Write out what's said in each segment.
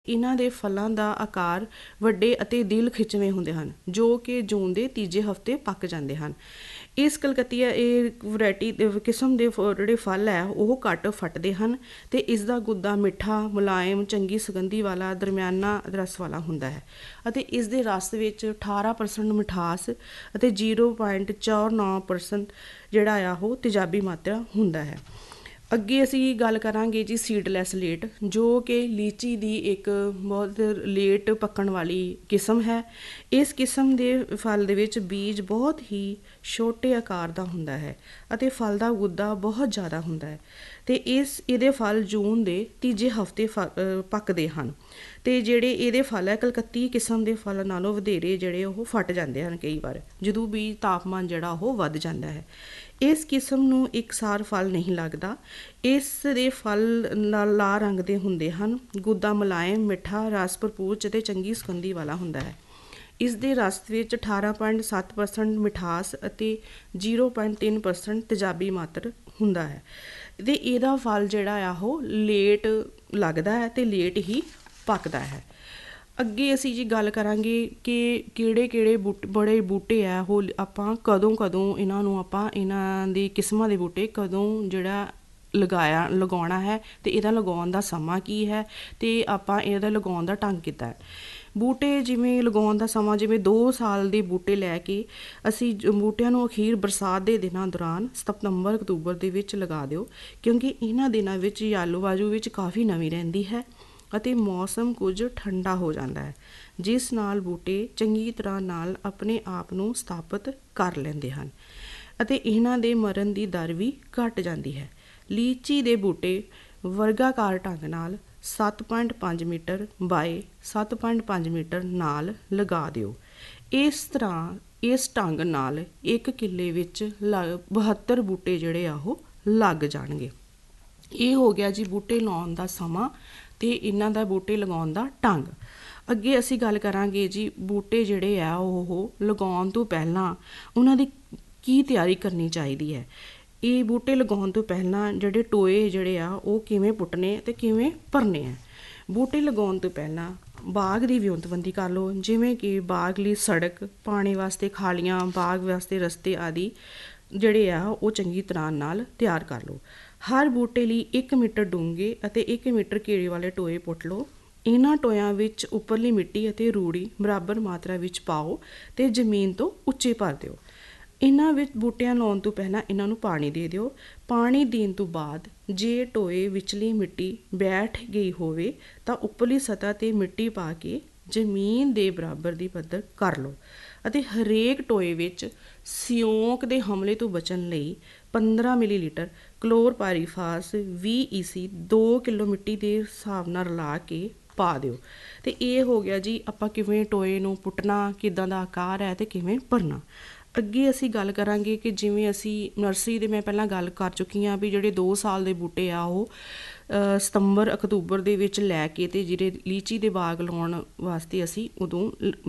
ਇਹਨਾਂ ਦੇ ਫਲਾਂ ਦਾ ਆਕਾਰ ਵੱਡੇ ਅਤੇ ਦਿਲ ਖਿੱਚਵੇਂ ਹੁੰਦੇ ਹਨ, ਜੋ ਕਿ ਜੂਨ ਦੇ ਤੀਜੇ ਹਫ਼ਤੇ ਪੱਕ ਜਾਂਦੇ ਹਨ। ਇਸ ਕਲਕਤੀਆ ਇਹ ਵੈਰਾਈਟੀ ਕਿਸਮ ਦੇ ਜਿਹੜੇ ਫਲ ਹੈ ਉਹ ਘੱਟ ਫਟਦੇ ਹਨ ਅਤੇ ਇਸ ਦਾ ਗੁੱਦਾ ਮਿੱਠਾ, ਮੁਲਾਇਮ, ਚੰਗੀ ਸੁਗੰਧੀ ਵਾਲਾ, ਦਰਮਿਆਨਾ ਰਸ ਵਾਲਾ ਹੁੰਦਾ ਹੈ ਅਤੇ ਇਸ ਦੇ ਰਸ ਵਿੱਚ 18% ਮਿਠਾਸ ਅਤੇ 0.49% ਜਿਹੜਾ ਆ ਉਹ ਤੇਜ਼ਾਬੀ ਮਾਤਰਾ ਹੁੰਦਾ ਹੈ। ਅੱਗੇ ਅਸੀਂ ਗੱਲ ਕਰਾਂਗੇ ਜੀ ਸੀਡਲੈਸ ਲੇਟ, ਜੋ ਕਿ ਲੀਚੀ ਦੀ ਇੱਕ ਬਹੁਤ ਲੇਟ ਪੱਕਣ ਵਾਲੀ ਕਿਸਮ ਹੈ। ਇਸ ਕਿਸਮ ਦੇ ਫਲ ਦੇ ਵਿੱਚ ਬੀਜ ਬਹੁਤ ਹੀ ਛੋਟੇ ਆਕਾਰ ਦਾ ਹੁੰਦਾ ਹੈ ਅਤੇ ਫਲ ਦਾ ਗੁੱਦਾ ਬਹੁਤ ਜ਼ਿਆਦਾ ਹੁੰਦਾ ਹੈ ਅਤੇ ਇਹਦੇ ਫਲ ਜੂਨ ਦੇ ਤੀਜੇ ਹਫ਼ਤੇ ਪੱਕਦੇ ਹਨ ਅਤੇ ਜਿਹੜੇ ਇਹਦੇ ਫਲ ਹੈ ਕਲਕੱਤੀ ਕਿਸਮ ਦੇ ਫਲ ਨਾਲੋਂ ਵਧੇਰੇ ਜਿਹੜੇ ਉਹ ਫਟ ਜਾਂਦੇ ਹਨ ਕਈ ਵਾਰ ਜਦੋਂ ਵੀ ਤਾਪਮਾਨ ਜਿਹੜਾ ਉਹ ਵੱਧ ਜਾਂਦਾ ਹੈ। ਇਸ ਕਿਸਮ ਨੂੰ ਇਕਸਾਰ ਫਲ ਨਹੀਂ ਲੱਗਦਾ। ਇਸ ਦੇ ਫਲ ਲਾਲ ਰੰਗ ਦੇ ਹੁੰਦੇ ਹਨ। ਗੁੱਦਾ ਮੁਲਾਇਮ, ਮਿੱਠਾ, ਰਸ ਭਰਪੂਰ ਅਤੇ ਚੰਗੀ ਸੁਗੰਧੀ ਵਾਲਾ ਹੁੰਦਾ ਹੈ। ਇਸ ਦੇ ਰਸ ਵਿੱਚ 18.7% ਮਿਠਾਸ ਅਤੇ 0.3% ਤੇਜ਼ਾਬੀ ਮਾਤਰ ਹੁੰਦਾ ਹੈ ਅਤੇ ਇਹਦਾ ਫਲ ਜਿਹੜਾ ਆ ਉਹ ਲੇਟ ਲੱਗਦਾ ਹੈ ਅਤੇ ਲੇਟ ਹੀ ਪੱਕਦਾ ਹੈ। ਅੱਗੇ ਅਸੀਂ ਜੀ ਗੱਲ ਕਰਾਂਗੇ ਕਿ ਕਿਹੜੇ ਬੜੇ ਬੂਟੇ ਆ ਉਹ ਆਪਾਂ ਕਦੋਂ ਇਹਨਾਂ ਦੀ ਕਿਸਮਾਂ ਦੇ ਬੂਟੇ ਕਦੋਂ ਜਿਹੜਾ ਲਗਾਉਣਾ ਹੈ ਅਤੇ ਇਹਦਾ ਲਗਾਉਣ ਦਾ ਸਮਾਂ ਕੀ ਹੈ ਅਤੇ ਆਪਾਂ ਇਹਦਾ ਲਗਾਉਣ ਦਾ ਢੰਗ ਕਿੱਦਾਂ ਹੈ। ਬੂਟੇ ਜਿਵੇਂ ਲਗਾਉਣ ਦਾ ਸਮਾਂ ਜਿਵੇਂ 2 ਸਾਲ ਦੇ ਬੂਟੇ ਲੈ ਕੇ ਅਸੀਂ ਬੂਟਿਆਂ ਨੂੰ ਅਖੀਰ ਬਰਸਾਤ ਦੇ ਦਿਨਾਂ ਦੌਰਾਨ ਸਤੰਬਰ ਅਕਤੂਬਰ ਦੇ ਵਿੱਚ ਲਗਾ ਦਿਓ, ਕਿਉਂਕਿ ਇਹਨਾਂ ਦਿਨਾਂ ਵਿੱਚ ਜਲਵਾਯੂ ਵਿੱਚ ਕਾਫੀ ਨਮੀ ਰਹਿੰਦੀ ਹੈ ਅਤੇ ਮੌਸਮ ਕੁਝ ਠੰਡਾ ਹੋ ਜਾਂਦਾ ਹੈ, ਜਿਸ ਨਾਲ ਬੂਟੇ ਚੰਗੀ ਤਰ੍ਹਾਂ ਨਾਲ ਆਪਣੇ ਆਪ ਨੂੰ ਸਥਾਪਿਤ ਕਰ ਲੈਂਦੇ ਹਨ ਅਤੇ ਇਹਨਾਂ ਦੇ ਮਰਨ ਦੀ ਦਰ ਵੀ ਘੱਟ ਜਾਂਦੀ ਹੈ। ਲੀਚੀ ਦੇ ਬੂਟੇ ਵਰਗਾਕਾਰ ਢੰਗ ਨਾਲ 7.5 ਮੀਟਰ ਬਾਏ 7.5 ਮੀਟਰ ਨਾਲ ਲਗਾ ਦਿਓ। ਇਸ ਢੰਗ ਨਾਲ 1 ਕਿੱਲੇ ਵਿੱਚ 72 ਬੂਟੇ ਜਿਹੜੇ ਆ ਉਹ ਲੱਗ ਜਾਣਗੇ। ਇਹ ਹੋ ਗਿਆ ਜੀ ਬੂਟੇ ਲਾਉਣ ਦਾ ਸਮਾਂ ਅਤੇ ਇਹਨਾਂ ਦਾ ਬੂਟੇ ਲਗਾਉਣ ਦਾ ਢੰਗ। ਅੱਗੇ ਅਸੀਂ ਗੱਲ ਕਰਾਂਗੇ ਜੀ ਬੂਟੇ ਜਿਹੜੇ ਆ ਉਹ ਲਗਾਉਣ ਤੋਂ ਪਹਿਲਾਂ ਉਹਨਾਂ ਦੀ ਕੀ ਤਿਆਰੀ ਕਰਨੀ ਚਾਹੀਦੀ ਹੈ। ਇਹ ਬੂਟੇ ਲਗਾਉਣ ਤੋਂ ਪਹਿਲਾਂ ਜਿਹੜੇ ਟੋਏ ਜਿਹੜੇ ਆ ਉਹ ਕਿਵੇਂ ਪੁੱਟਣੇ ਅਤੇ ਕਿਵੇਂ ਭਰਨੇ ਆ। ਬੂਟੇ ਲਗਾਉਣ ਤੋਂ ਪਹਿਲਾਂ ਬਾਗ ਦੀ ਵਿਉਂਤਬੰਦੀ ਕਰ ਲਓ, ਜਿਵੇਂ ਕਿ ਬਾਗ ਲਈ ਸੜਕ, ਪਾਣੀ ਵਾਸਤੇ ਖਾਲੀਆਂ, ਬਾਗ ਵਾਸਤੇ ਰਸਤੇ ਆਦਿ ਜਿਹੜੇ ਆ ਉਹ ਚੰਗੀ ਤਰ੍ਹਾਂ ਨਾਲ ਤਿਆਰ ਕਰ ਲਓ। ਹਰ ਬੂਟੇ ਲਈ 1 ਮੀਟਰ ਡੂੰਘੇ ਅਤੇ 1 ਮੀਟਰ ਘੇਰੇ ਵਾਲੇ ਟੋਏ ਪੁੱਟ ਲਓ। ਇਹਨਾਂ ਟੋਇਆਂ ਵਿੱਚ ਉੱਪਰਲੀ ਮਿੱਟੀ ਅਤੇ ਰੂੜੀ ਬਰਾਬਰ ਮਾਤਰਾ ਵਿੱਚ ਪਾਓ ਅਤੇ ਜ਼ਮੀਨ ਤੋਂ ਉੱਚੇ ਭਰ ਦਿਓ। ਇਹਨਾਂ ਵਿੱਚ ਬੂਟਿਆਂ ਲਾਉਣ ਤੋਂ ਪਹਿਲਾਂ ਇਹਨਾਂ ਨੂੰ ਪਾਣੀ ਦੇ ਦਿਓ। ਪਾਣੀ ਦੇਣ ਤੋਂ ਬਾਅਦ ਜੇ ਟੋਏ ਵਿਚਲੀ ਮਿੱਟੀ ਬੈਠ ਗਈ ਹੋਵੇ ਤਾਂ ਉੱਪਰਲੀ ਸਤ੍ਹਾ 'ਤੇ ਮਿੱਟੀ ਪਾ ਕੇ ਜ਼ਮੀਨ ਦੇ ਬਰਾਬਰ ਦੀ ਪੱਧਰ ਕਰ ਲਓ ਅਤੇ ਹਰੇਕ ਟੋਏ ਵਿੱਚ ਸਿਉਂਕ ਦੇ ਹਮਲੇ ਤੋਂ ਬਚਣ ਲਈ 15 ਮਿਲੀਲੀਟਰ ਕਲੋਰਪਾਈਰੀਫਾਸ 20 EC 2 ਕਿਲੋ ਮਿੱਟੀ ਦੇ ਹਿਸਾਬ ਨਾਲ ਰਲਾ ਕੇ ਪਾ ਦਿਓ। ਅਤੇ ਇਹ ਹੋ ਗਿਆ ਜੀ ਆਪਾਂ ਕਿਵੇਂ ਟੋਏ ਨੂੰ ਪੁੱਟਣਾ, ਕਿੱਦਾਂ ਦਾ ਆਕਾਰ ਹੈ ਅਤੇ ਕਿਵੇਂ ਭਰਨਾ। ਅੱਗੇ ਅਸੀਂ ਗੱਲ ਕਰਾਂਗੇ ਕਿ ਜਿਵੇਂ ਅਸੀਂ ਨਰਸਰੀ ਦੇ ਮੈਂ ਪਹਿਲਾਂ ਗੱਲ ਕਰ ਚੁੱਕੀ ਹਾਂ ਵੀ ਜਿਹੜੇ 2 ਸਾਲ ਦੇ ਬੂਟੇ ਆ ਉਹ ਸਤੰਬਰ ਅਕਤੂਬਰ ਦੇ ਵਿੱਚ ਲੈ ਕੇ ਅਤੇ ਜਿਹੜੇ ਲੀਚੀ ਦੇ ਬਾਗ ਲਾਉਣ ਵਾਸਤੇ ਅਸੀਂ ਉਦੋਂ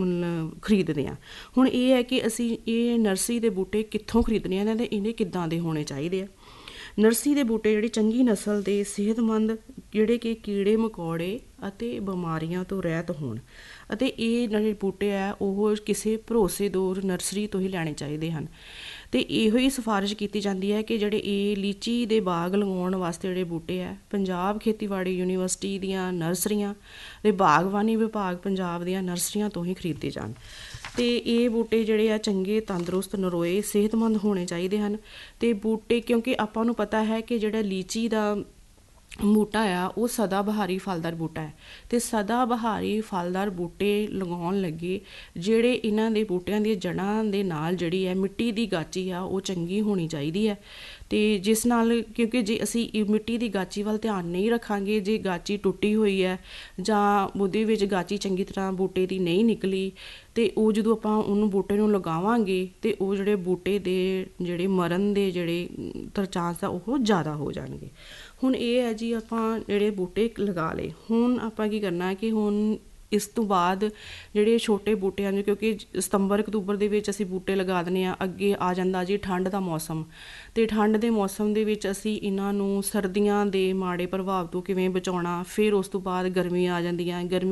ਖਰੀਦਦੇ ਹਾਂ। ਹੁਣ ਇਹ ਹੈ ਕਿ ਅਸੀਂ ਇਹ ਨਰਸਰੀ ਦੇ ਬੂਟੇ ਕਿੱਥੋਂ ਖਰੀਦਣੇ ਆ ਅਤੇ ਇਹਨੇ ਕਿੱਦਾਂ ਦੇ ਹੋਣੇ ਚਾਹੀਦੇ ਆ। ਨਰਸਰੀ ਦੇ ਬੂਟੇ ਜਿਹੜੀ ਚੰਗੀ ਨਸਲ ਦੇ ਸਿਹਤਮੰਦ ਜਿਹੜੇ ਕਿ ਕੀੜੇ ਮਕੌੜੇ ਅਤੇ ਬਿਮਾਰੀਆਂ ਤੋਂ ਰਹਿਤ ਹੋਣ ਅਤੇ ਇਹ ਜਿਹੜੇ ਬੂਟੇ ਆ ਉਹ ਕਿਸੇ ਭਰੋਸੇਯੋਗ ਨਰਸਰੀ ਤੋਂ ਹੀ ਲੈਣੇ ਚਾਹੀਦੇ ਹਨ ਅਤੇ ਇਹੋ ਹੀ ਸਿਫਾਰਿਸ਼ ਕੀਤੀ ਜਾਂਦੀ ਹੈ ਕਿ ਜਿਹੜੇ ਇਹ ਲੀਚੀ ਦੇ ਬਾਗ ਲਗਾਉਣ ਵਾਸਤੇ ਜਿਹੜੇ ਬੂਟੇ ਆ ਪੰਜਾਬ ਖੇਤੀਬਾੜੀ ਯੂਨੀਵਰਸਿਟੀ ਦੀਆਂ ਨਰਸਰੀਆਂ ਅਤੇ ਬਾਗਬਾਨੀ ਵਿਭਾਗ ਪੰਜਾਬ ਦੀਆਂ ਨਰਸਰੀਆਂ ਤੋਂ ਹੀ ਖਰੀਦੇ ਜਾਣ ਅਤੇ ਇਹ ਬੂਟੇ ਜਿਹੜੇ ਆ ਚੰਗੇ, ਤੰਦਰੁਸਤ, ਨਰੋਏ, ਸਿਹਤਮੰਦ ਹੋਣੇ ਚਾਹੀਦੇ ਹਨ। ਅਤੇ ਬੂਟੇ ਕਿਉਂਕਿ ਆਪਾਂ ਨੂੰ ਪਤਾ ਹੈ ਕਿ ਜਿਹੜਾ ਲੀਚੀ ਦਾ ਬੂਟਾ ਆ ਉਹ ਸਦਾ ਬਹਾਰੀ ਫਲਦਾਰ ਬੂਟਾ ਹੈ ਅਤੇ ਸਦਾ ਬਹਾਰੀ ਫਲਦਾਰ ਬੂਟੇ ਲਗਾਉਣ ਲੱਗੇ ਜਿਹੜੇ ਇਹਨਾਂ ਦੇ ਬੂਟਿਆਂ ਦੀਆਂ ਜੜ੍ਹਾਂ ਦੇ ਨਾਲ ਜਿਹੜੀ ਹੈ ਮਿੱਟੀ ਦੀ ਗਾਚੀ ਆ ਉਹ ਚੰਗੀ ਹੋਣੀ ਚਾਹੀਦੀ ਹੈ ਅਤੇ ਜਿਸ ਨਾਲ ਕਿਉਂਕਿ ਜੇ ਅਸੀਂ ਮਿੱਟੀ ਦੀ ਗਾਚੀ ਵੱਲ ਧਿਆਨ ਨਹੀਂ ਰੱਖਾਂਗੇ, ਜੇ ਗਾਚੀ ਟੁੱਟੀ ਹੋਈ ਹੈ ਜਾਂ ਉਹਦੇ ਵਿੱਚ ਗਾਚੀ ਚੰਗੀ ਤਰ੍ਹਾਂ ਬੂਟੇ ਦੀ ਨਹੀਂ ਨਿਕਲੀ ਅਤੇ ਉਹ ਜਦੋਂ ਆਪਾਂ ਉਹਨੂੰ ਬੂਟੇ ਨੂੰ ਲਗਾਵਾਂਗੇ ਅਤੇ ਉਹ ਜਿਹੜੇ ਬੂਟੇ ਦੇ ਜਿਹੜੇ ਮਰਨ ਦੇ ਜਿਹੜੇ ਚਾਂਸ ਆ ਉਹ ਜ਼ਿਆਦਾ ਹੋ ਜਾਣਗੇ। ਹੁਣ ਇਹ ਹੈ ਜੀ ਆਪਾਂ ਜਿਹੜੇ ਬੂਟੇ ਲਗਾ ਲਏ, ਹੁਣ ਆਪਾਂ ਕੀ ਕਰਨਾ ਕਿ ਹੁਣ ਇਸ ਤੋਂ ਬਾਅਦ ਜਿਹੜੇ ਛੋਟੇ ਬੂਟੇ ਹਨ, ਕਿਉਂਕਿ ਸਤੰਬਰ ਅਕਤੂਬਰ ਦੇ ਵਿੱਚ ਅਸੀਂ ਬੂਟੇ ਲਗਾ ਦਿੰਦੇ ਹਾਂ, ਅੱਗੇ ਆ ਜਾਂਦਾ ਜੀ ਠੰਡ ਦਾ ਮੌਸਮ, ਅਤੇ ਠੰਡ ਦੇ ਮੌਸਮ ਦੇ ਵਿੱਚ ਅਸੀਂ ਇਹਨਾਂ ਨੂੰ ਸਰਦੀਆਂ ਦੇ ਮਾੜੇ ਪ੍ਰਭਾਵ ਤੋਂ ਕਿਵੇਂ ਬਚਾਉਣਾ। ਫਿਰ ਉਸ ਤੋਂ ਬਾਅਦ ਗਰਮੀਆਂ ਆ ਜਾਂਦੀਆਂ, ਗਰਮੀ